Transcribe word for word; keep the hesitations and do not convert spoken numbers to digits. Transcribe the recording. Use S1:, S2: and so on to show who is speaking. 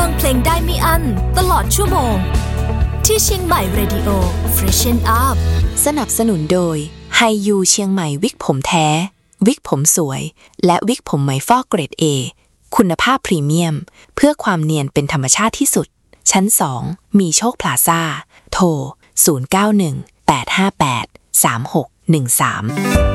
S1: งเพลงได้ไม่อั้นตลอดชั่วโมงที่เชียงใหม่ Radio Freshen Up
S2: สนับสนุนโดยไฮยูเชียงใหม่วิกผมแท้วิกผมสวยและวิกผมไหมฟอกเกรด A คุณภาพพรีเมียมเพื่อความเนียนเป็นธรรมชาติที่สุดชั้นสองมีโชคพลาซ่าโทรศูนย์ เก้า หนึ่ง แปด ห้า แปด สาม หก หนึ่ง สาม